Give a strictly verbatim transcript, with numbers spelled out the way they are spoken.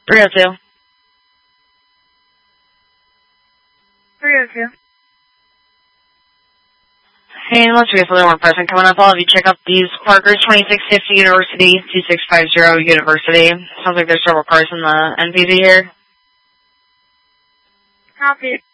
three oh two. three oh two. Hey, unless we have another one person coming up, I'll have you check up these Parkers, twenty-six fifty University, two six five zero University. Sounds like there's several cars in the N P D here. Copy.